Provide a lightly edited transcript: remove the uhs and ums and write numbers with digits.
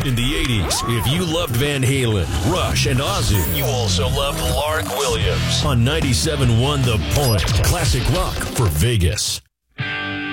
In the 80s, if you loved Van Halen, Rush, and Ozzy, you also loved Lark Williams on 97.1 The Point. Classic rock for Vegas.